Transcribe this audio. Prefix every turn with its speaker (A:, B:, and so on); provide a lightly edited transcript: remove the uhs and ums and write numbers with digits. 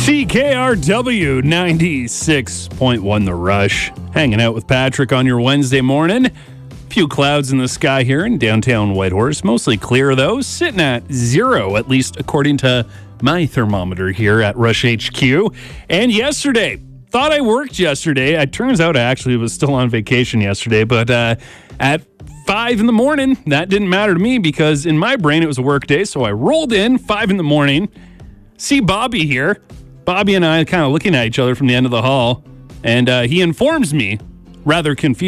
A: CKRW 96.1 The Rush. Hanging out with Patrick on your Wednesday morning. Few clouds in the sky here in downtown Whitehorse. Mostly clear, though. Sitting at 0, at least according to my thermometer here at Rush HQ. And yesterday, thought I worked yesterday. It turns out I actually was still on vacation yesterday. But at 5 in the morning, that didn't matter to me because in my brain it was a work day. So I rolled in 5 in the morning. See Bobby here. Bobby and I kind of looking at each other from the end of the hall. And he informs me, rather confused,